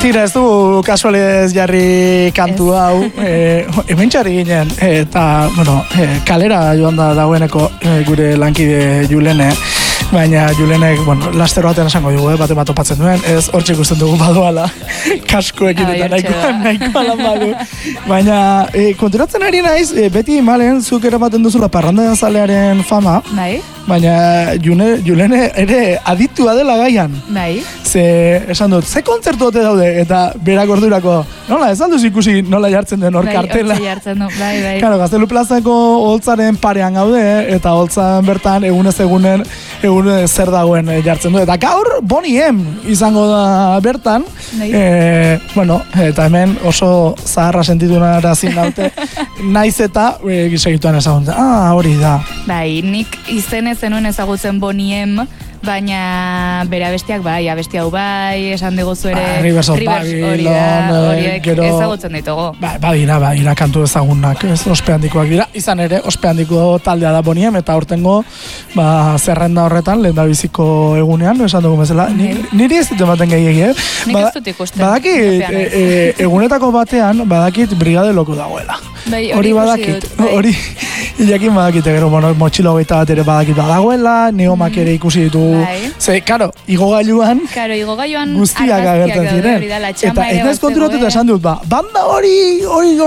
Tira, ez du kasualez jarri kantu hau, hemen txarri ginen, eta, bueno, kalera joan da dagoeneko gure lankide Julene, baina Julenek, bueno, laster batean esango dugu, bate bat opatzen duen, ez hortxe ikusten dugu badoala, kaskoekin eta nahikoa lan badu. Baina, konturatzen ari naiz, beti malen, zuk eramaten duzula parranda zalearen fama, baina Julene ere aditua dela gaian. Ze, esan dut, ze kontzertu ote daude, eta berak ordurako, nola, ez alduz ikusi nola jartzen den hor kartela. Hortxe jartzen du, bai. Claro, Gaztelu plazako holtzaren parean gaude, eta holtzan bertan egunez egunen zer dagoen jartzen du. Eta gaur Boney M izango da bertan, bueno, eta hemen oso zaharra sentitu narazin daute, naiz eta segituan ezagutzen, hori da. Bai, nik izenez zenuen ezagutzen Boney M, baina bera abestiak bai, abesti hau bai, esan diguzu ere Rivers of Babylon, horiek ezagutzen ditugu. Badira kantu ezagunak, ez ospehandikoak dira. Izan ere, ospehandiko taldea da Boney M, eta aurtengo zerrenda horretan, lehendabiziko egunean, esan dugu bezala, niri ez dut ematen gehiagi, Nik ez dut ikusten. Badakit, egunetako batean, badakit Brigade Loko dagoela. Hori badakit, hori jakin badakit, gero, motxilo hogeita bat ere badakit badagoela, neomak ere ikusi ditu. Ze, karo, igogailuan guztiak agertzen ziren. Eta ez naiz konturatuta esan dut, banda hori